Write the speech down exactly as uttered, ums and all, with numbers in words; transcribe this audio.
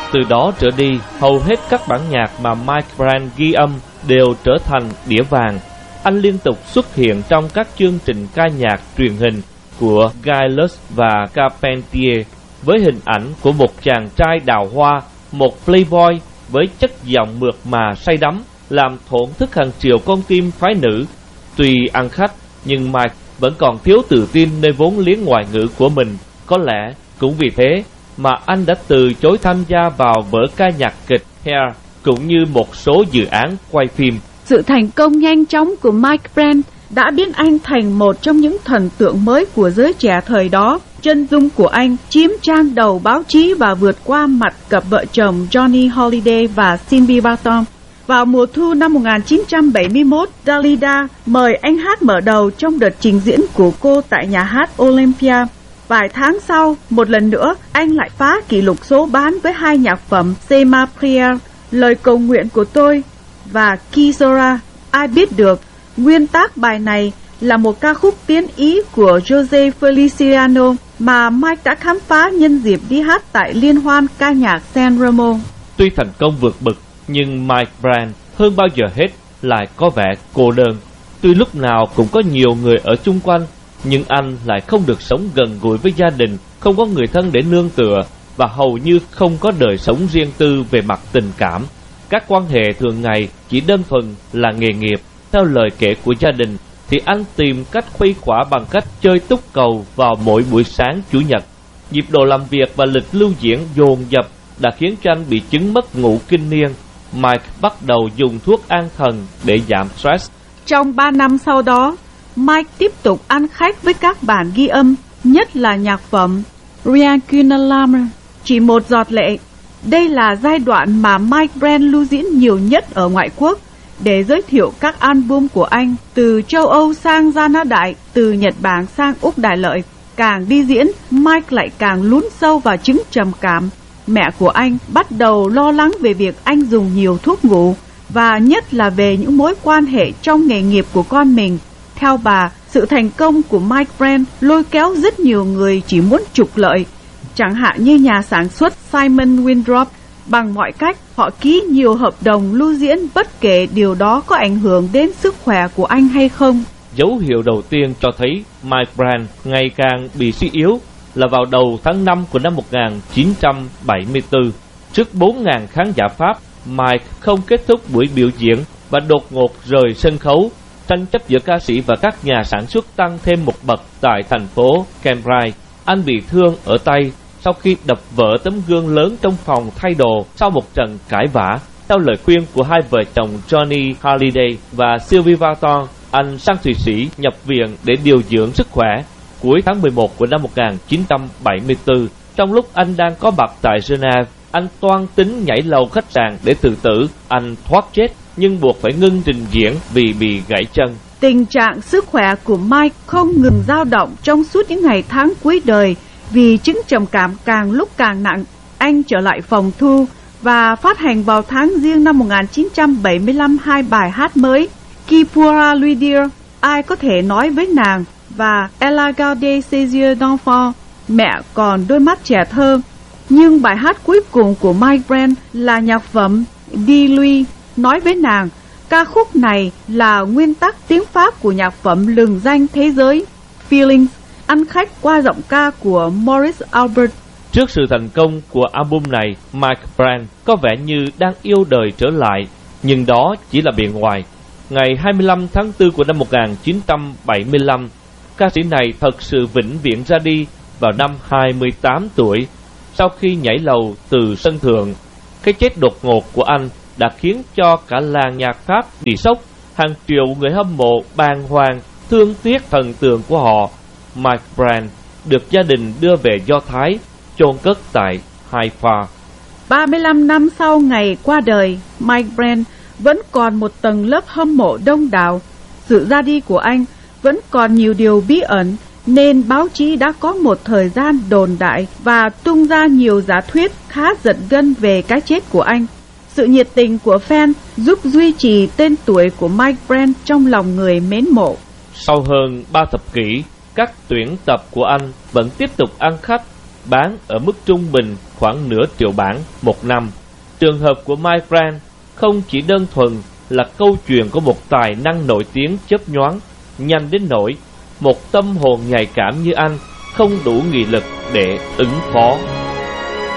Từ đó trở đi, hầu hết các bản nhạc mà Mike Brand ghi âm đều trở thành đĩa vàng. Anh liên tục xuất hiện trong các chương trình ca nhạc truyền hình của Guy Lux và Carpentier với hình ảnh của một chàng trai đào hoa, một playboy với chất giọng mượt mà say đắm, làm thổn thức hàng triệu con tim phái nữ. Tuy ăn khách, nhưng Mike vẫn còn thiếu tự tin nơi vốn liếng ngoại ngữ của mình. Có lẽ cũng vì thế mà anh đã từ chối tham gia vào vở ca nhạc kịch Hair, cũng như một số dự án quay phim. Sự thành công nhanh chóng của Mike Brand đã biến anh thành một trong những thần tượng mới của giới trẻ thời đó. Chân dung của anh chiếm trang đầu báo chí và vượt qua mặt cặp vợ chồng Johnny Hallyday và Sylvie Vartan. Vào mùa thu năm một nghìn chín trăm bảy mươi mốt, Dalida mời anh hát mở đầu trong đợt trình diễn của cô tại nhà hát Olympia. Vài tháng sau, một lần nữa, anh lại phá kỷ lục số bán với hai nhạc phẩm C'est ma prière, Lời cầu nguyện của tôi, và Kisora. Ai biết được, nguyên tác bài này là một ca khúc tiến ý của Jose Feliciano mà Mike đã khám phá nhân dịp đi hát tại liên hoan ca nhạc San Remo. Tuy thành công vượt bậc, nhưng Mike Brand hơn bao giờ hết lại có vẻ cô đơn. Tuy lúc nào cũng có nhiều người ở chung quanh, nhưng anh lại không được sống gần gũi với gia đình, không có người thân để nương tựa, và hầu như không có đời sống riêng tư về mặt tình cảm. Các quan hệ thường ngày chỉ đơn thuần là nghề nghiệp. Theo lời kể của gia đình, thì anh tìm cách khuây khỏa bằng cách chơi túc cầu vào mỗi buổi sáng Chủ nhật. Nhịp độ làm việc và lịch lưu diễn dồn dập đã khiến cho anh bị chứng mất ngủ kinh niên. Mike bắt đầu dùng thuốc an thần để giảm stress. Trong ba năm sau đó, Mike tiếp tục ăn khách với các bản ghi âm, nhất là nhạc phẩm Rien qu'une larme, chỉ một giọt lệ. Đây là giai đoạn mà Mike Brand lưu diễn nhiều nhất ở ngoại quốc để giới thiệu các album của anh từ châu Âu sang Gia Na Đại, từ Nhật Bản sang Úc Đại Lợi. Càng đi diễn, Mike lại càng lún sâu vào chứng trầm cảm. Mẹ của anh bắt đầu lo lắng về việc anh dùng nhiều thuốc ngủ, và nhất là về những mối quan hệ trong nghề nghiệp của con mình. Theo bà, sự thành công của Mike Brand lôi kéo rất nhiều người chỉ muốn trục lợi. Chẳng hạn như nhà sản xuất Simon Winthrop, bằng mọi cách họ ký nhiều hợp đồng lưu diễn bất kể điều đó có ảnh hưởng đến sức khỏe của anh hay không. Dấu hiệu đầu tiên cho thấy Mike Brand ngày càng bị suy yếu là vào đầu tháng năm của năm một nghìn chín trăm bảy mươi tư. Trước bốn nghìn khán giả Pháp, Mike không kết thúc buổi biểu diễn và đột ngột rời sân khấu. Tranh chấp giữa ca sĩ và các nhà sản xuất tăng thêm một bậc tại thành phố Cambridge. Anh bị thương ở tay sau khi đập vỡ tấm gương lớn trong phòng thay đồ sau một trận cãi vã. Theo lời khuyên của hai vợ chồng Johnny Hallyday và Sylvie Vartan, anh sang Thụy Sĩ nhập viện để điều dưỡng sức khỏe. Cuối tháng mười một của năm một nghìn chín trăm bảy mươi tư, trong lúc anh đang có mặt tại Geneva, anh toan tính nhảy lầu khách sạn để tự tử. Anh thoát chết nhưng buộc phải ngưng trình diễn vì bị gãy chân. Tình trạng sức khỏe của Mike không ngừng dao động trong suốt những ngày tháng cuối đời vì chứng trầm cảm càng lúc càng nặng. Anh trở lại phòng thu và phát hành vào tháng Giêng năm một nghìn chín trăm bảy mươi lăm hai bài hát mới: Qui pourra lui dire, Ai có thể nói với nàng, và Elle a gardé ses yeux d'enfant, Mẹ còn đôi mắt trẻ thơ. Nhưng bài hát cuối cùng của Mike Brand là nhạc phẩm Dis lui, Nói với nàng. Ca khúc này là nguyên tắc tiếng Pháp của nhạc phẩm lừng danh thế giới Feelings, ăn khách qua giọng ca của Maurice Albert. Trước sự thành công của album này, Mike Brand có vẻ như đang yêu đời trở lại, nhưng đó chỉ là bề ngoài. Ngày hai mươi lăm tháng tư của năm một nghìn chín trăm bảy mươi lăm, ca sĩ này thật sự vĩnh viễn ra đi vào năm hai mươi tám tuổi. Sau khi nhảy lầu từ sân thượng, cái chết đột ngột của anh đã khiến cho cả làng nhạc Pháp bị sốc. Hàng triệu người hâm mộ bàng hoàng thương tiếc thần tượng của họ. Mike Brand được gia đình đưa về Do Thái, chôn cất tại Haifa. ba mươi lăm năm sau ngày qua đời, Mike Brand vẫn còn một tầng lớp hâm mộ đông đảo. Sự ra đi của anh vẫn còn nhiều điều bí ẩn, nên báo chí đã có một thời gian đồn đại và tung ra nhiều giả thuyết khá giật gân về cái chết của anh. Sự nhiệt tình của fan giúp duy trì tên tuổi của Mike Brand trong lòng người mến mộ. Sau hơn ba thập kỷ, các tuyển tập của anh vẫn tiếp tục ăn khách bán ở mức trung bình khoảng nửa triệu bản một năm. Trường hợp của Mike Brand không chỉ đơn thuần là câu chuyện của một tài năng nổi tiếng chớp nhoáng, nhanh đến nỗi một tâm hồn nhạy cảm như anh không đủ nghị lực để ứng phó.